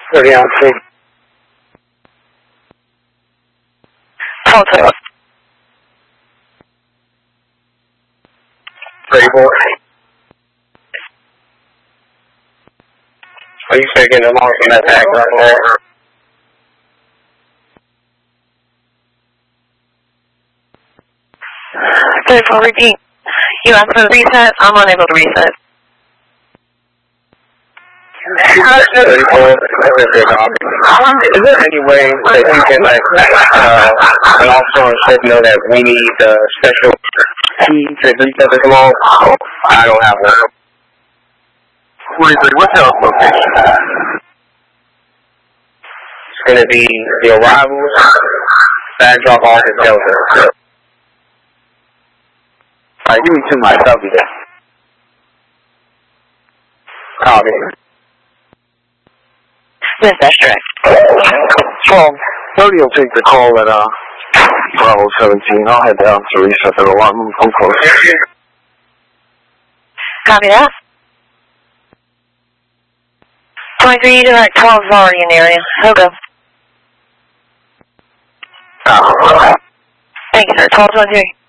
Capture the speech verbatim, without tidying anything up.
thirty on three. twelve two. thirty-four. Are you still getting along from that tag right there? thirty-four, repeat. You asked for the reset. I'm unable to reset. thirty-four. Is there any way that you can, like, uh, an officer on shift know that we need a special key to reset this along? I don't have one. forty-three, what's your location? It's going to be the arrivals, bag drop off at Delta. Alright, give me two mics, I'll be there. Copy. Yes, that's correct. twelve thirty will take the call at uh, Bravo seventeen. I'll head down to reset the alarm. I'm close. Copy that. twenty-three, direct twelve is already in the area. Okay. Uh, Thank you, sir. twelve twenty-three.